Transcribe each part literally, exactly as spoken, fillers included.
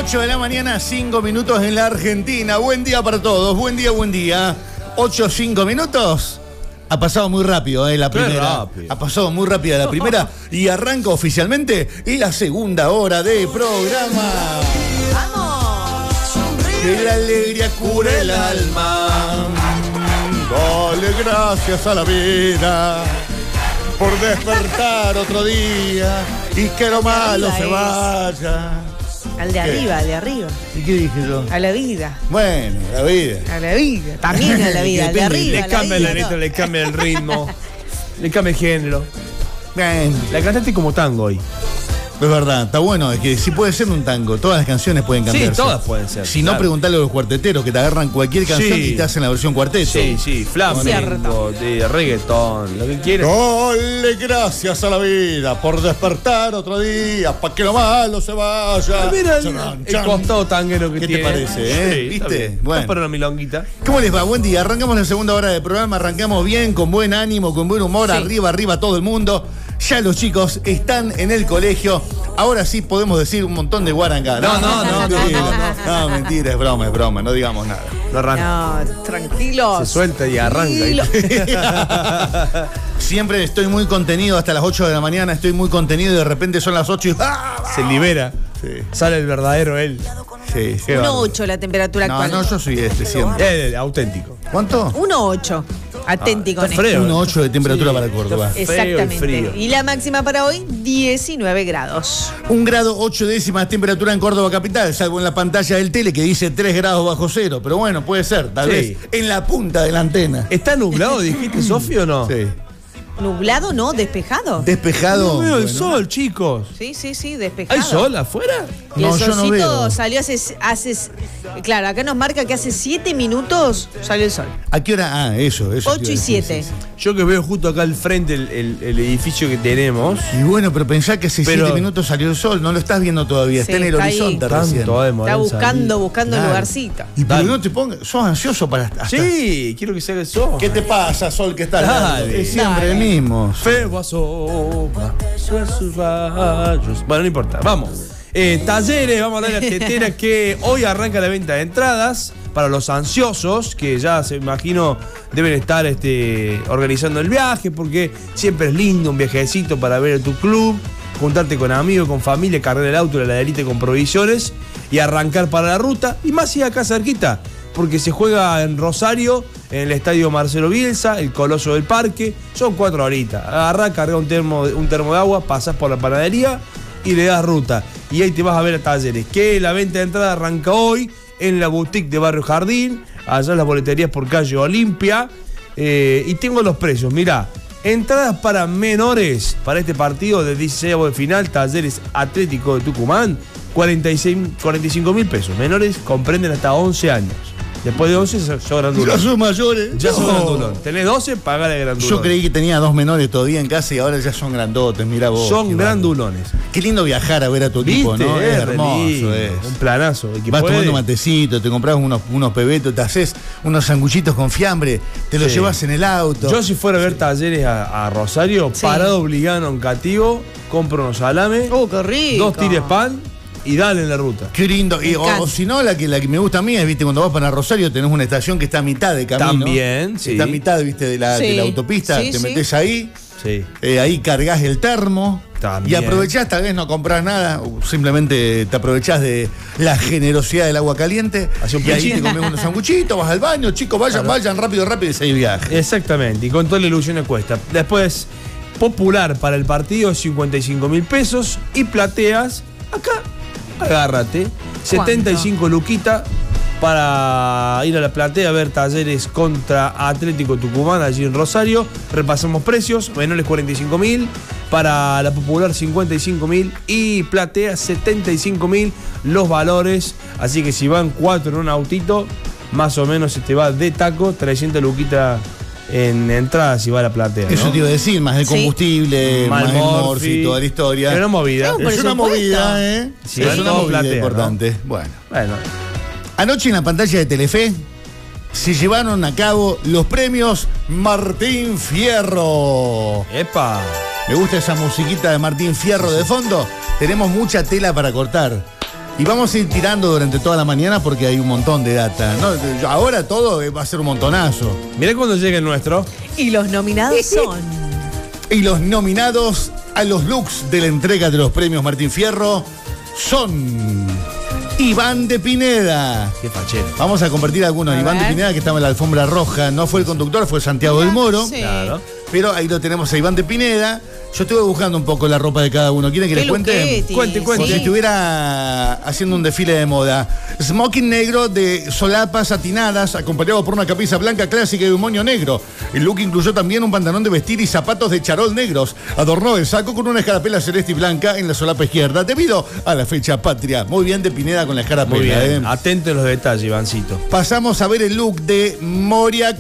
ocho de la mañana, cinco minutos en la Argentina. Buen día para todos, buen día, buen día. ocho, cinco minutos. Ha pasado muy rápido, ¿eh? La primera. Ha pasado muy rápida la primera y arranca oficialmente la segunda hora de programa. ¡Vamos! Que la alegría cure el alma. Dale gracias a la vida por despertar otro día y que lo malo se vaya. Al de ¿Qué? arriba, al de arriba. ¿Y qué dije yo? A la vida. Bueno, la vida. A la vida. También a la vida, al de arriba. Le cambia la letra, le cambia el ritmo, le cambia el género. Bien. La cantaste como tango hoy. Es verdad, está bueno, es que sí puede ser un tango, todas las canciones pueden cambiarse. Sí, todas pueden ser. Si claro. no, preguntale a los cuarteteros que te agarran cualquier canción Sí. y te hacen la versión cuarteto. Sí, sí, flamenco, de reggaetón, lo que quieras. Dale gracias a la vida por despertar otro día, para que lo malo se vaya. Ah, mira el, Chan, el chan. costado tanguero que ¿Qué tiene. te parece, eh? Sí, ¿Viste? Está Bueno. para una milonguita. ¿Cómo les va? Buen día. Arrancamos la segunda hora del programa. Arrancamos bien, con buen ánimo, con buen humor. Sí. Arriba, arriba todo el mundo. Ya los chicos están en el colegio. Ahora sí podemos decir un montón de guarangá. No, no, no, no, mentira. no, no. No, mentira, es broma, es broma. No digamos nada. No arranca. No, tranquilos. Se suelta y arranca. Tranquilo. Siempre estoy muy contenido hasta las ocho de la mañana. Estoy muy contenido y de repente son las ocho y... ¡ah! Se libera. Sí. Sale el verdadero él. Sí, sí. uno ocho la temperatura No, actual. no, yo soy este siempre. El auténtico. ¿Cuánto? uno ocho. Aténtico. Ah, está frío. uno ocho de temperatura Sí, para Córdoba. está feo y Exactamente. frío. Y la máxima para hoy, diecinueve grados. Un grado ocho décimas temperatura en Córdoba capital, salvo en la pantalla del tele que dice tres grados bajo cero. Pero bueno, puede ser, tal Sí. vez en la punta de la antena. ¿Está nublado, dijiste, Sofi, o no? Sí. ¿Nublado no? ¿Despejado? Despejado. No veo el bueno. sol, chicos. Sí, sí, sí, despejado. ¿Hay sol afuera? Y No, el yo no solcito veo. salió hace, hace. Claro, acá nos marca que hace siete minutos salió el sol. ¿A qué hora? Ah, eso, eso. te ocho iba y a decir, siete. sí, sí. Yo que veo justo acá al frente el, el- el edificio que tenemos. Y bueno, pero pensá que hace Pero- siete minutos salió el sol, no lo estás viendo todavía, Sí, está en el está ahí. horizonte recién. Tanto va a demorar Está en buscando, salir. buscando el Claro. lugarcito. Y pero Dale. no te pongas, sos ansioso para hasta- Sí, quiero que se haga el sol. ¿Qué te pasa, sol, que estás Dale. largo? Es siempre Dale. el mismo. Feo asoma sus rayos. Bueno, no importa, vamos. Eh, talleres, vamos a hablar de la tetera que hoy arranca la venta de entradas para los ansiosos, que ya se imagino deben estar este, organizando el viaje, porque siempre es lindo un viajecito para ver tu club, juntarte con amigos, con familia, cargar el auto, la heladerita con provisiones y arrancar para la ruta. Y más si acá cerquita, porque se juega en Rosario, en el estadio Marcelo Bielsa, el Coloso del Parque. Son cuatro horitas. Agarrá, carga un termo, un termo de agua, pasás por la panadería y le das ruta. Y ahí te vas a ver a Talleres. Que la venta de entrada arranca hoy en la boutique de Barrio Jardín, allá en las boleterías por calle Olimpia. Eh, y tengo los precios, mirá. Entradas para menores para este partido del dieciséis de final, Talleres Atlético de Tucumán, cuarenta y seis, cuarenta y cinco mil pesos. Menores comprenden hasta once años. Después de once, sos Ya grandulón. sos mayores. Ya sos No. grandulón. Tenés doce, pagale grandulón. Yo creí que tenía dos menores todavía en casa y ahora ya son grandotes, mira vos. Son qué grandulones. bárbaro. Qué lindo viajar a ver a tu equipo, ¿Viste? ¿no? Es re hermoso, lindo. es. Un planazo. El que Vas puede. tomando matecito, te compras unos, unos pebetos, te haces unos sanguchitos con fiambre, te los Sí. llevas en el auto. Yo si fuera a ver Talleres a, a Rosario, Sí. parado obligado en un cativo, compro unos salames, ¡Oh, qué rico! dos tires pan y dale en la ruta. Qué lindo. Y, o, o si no, la que, la que me gusta a mí es, viste, cuando vas para Rosario tenés una estación que está a mitad de camino. También, sí. Está a mitad, viste, de la, Sí. de la autopista. Sí, te sí. metés ahí, Sí. eh, ahí cargas el termo. También. Y aprovechás, tal vez no comprás nada, o simplemente te aprovechás de la generosidad del agua caliente. Hace un y ahí pinchín. te comes unos sanguchitos, vas al baño, chicos, vayan, Claro. vayan, rápido, rápido y seguís viaje. Exactamente, y con toda la ilusión de cuesta. Después, popular para el partido, cincuenta y cinco mil pesos. Y plateas, acá, agárrate, setenta y cinco luquita para ir a la platea a ver Talleres contra Atlético Tucumán allí en Rosario. Repasamos precios, menores cuarenta y cinco mil, para la popular cincuenta y cinco mil y platea setenta y cinco mil los valores. Así que si van cuatro en un autito, más o menos se te va de taco, trescientas luquitas en entrada si va a la platea, ¿no? Eso te iba a decir, más el Sí. combustible, más el morfi, toda la historia. Pero movida. Sí, un Es una presupuesto. movida, ¿eh? Sí, es una todo movida platea, importante. Bueno. Bueno, Anoche en la pantalla de Telefe se llevaron a cabo los premios Martín Fierro. epa. Me gusta esa musiquita de Martín Fierro de fondo. Tenemos mucha tela para cortar. Y vamos a ir tirando durante toda la mañana porque hay un montón de data, ¿no? Ahora todo va a ser un montonazo. Mirá cuando llegue el nuestro. Y los nominados son... Y los nominados a los looks de la entrega de los premios Martín Fierro son Iván de Pineda. Qué fachero. Vamos a compartir algunos. A Iván ver. de Pineda, que estaba en la alfombra roja, no fue el conductor, fue Santiago del Moro. Sí. Claro. Pero ahí lo tenemos a Iván de Pineda. Yo estuve buscando un poco la ropa de cada uno. ¿Quieren que les Qué cuente? luquete, Cuente, cuente. Como si sí. estuviera haciendo un desfile de moda. Smoking negro de solapas satinadas, acompañado por una camisa blanca clásica y un moño negro. El look incluyó también un pantalón de vestir y zapatos de charol negros. Adornó el saco con una escarapela celeste y blanca en la solapa izquierda, debido a la fecha patria. Muy bien de Pineda con la escarapela. Muy bien. ¿eh? Atento a los detalles, Ivancito. Pasamos a ver el look de Moria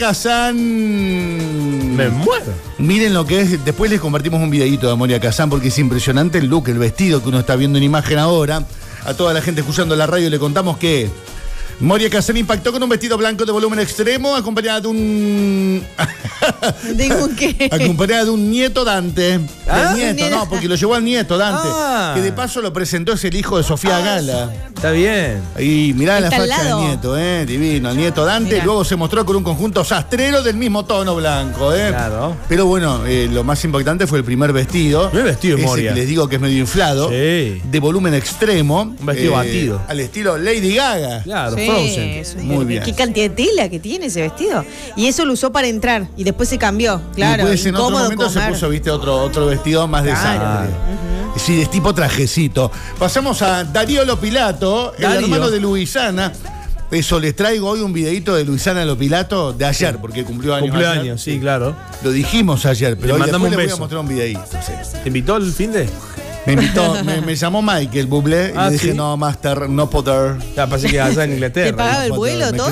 Kazan. Me muero. Miren lo que es, después les compartimos un videíto de Moria Kazan porque es impresionante el look, el vestido que uno está viendo en imagen ahora. A toda la gente escuchando la radio le contamos que Moria Kazan impactó con un vestido blanco de volumen extremo acompañada de un... ¿Digo qué? acompañada de un nieto Dante. ¿Ah? El nieto, Nena. no, porque lo llevó al nieto Dante. Ah. Que de paso lo presentó, es el hijo de Sofía Gala. Está bien. Y mirá la Está al facha del lado. nieto, ¿eh? Divino. El nieto Dante. Mirá. Luego se mostró con un conjunto sastrero del mismo tono blanco, ¿eh? Claro. Pero bueno, eh, lo más impactante fue el primer vestido. El vestido de Ese Moria. que les digo que es medio inflado. Sí. De volumen extremo. Un vestido batido. Al estilo Lady Gaga. Claro, Sí, Frozen. es un- Muy bien. Qué cantidad de tela que tiene ese vestido. Y eso lo usó para entrar y después se cambió. Claro, y después en otro incómodo momento se comer. puso, viste, otro, otro vestido más de Claro. sangre. Sí, es tipo trajecito. Pasamos a Darío Lopilato, el Darío. hermano de Luisana. Eso, les traigo hoy un videito de Luisana Lopilato de ayer, porque cumplió años. Cumpleaños, ayer. sí, claro. Lo dijimos ayer, pero Le hoy mandamos después un les voy a beso. mostrar un videíto. sí. ¿Te invitó el fin de? Me invitó, me, me llamó Michael Bublé y Ah, le dije, ¿sí? no, Master, no poder. Ya, pasé que allá en Inglaterra. ¿Te pagaba el no, vuelo, me todo?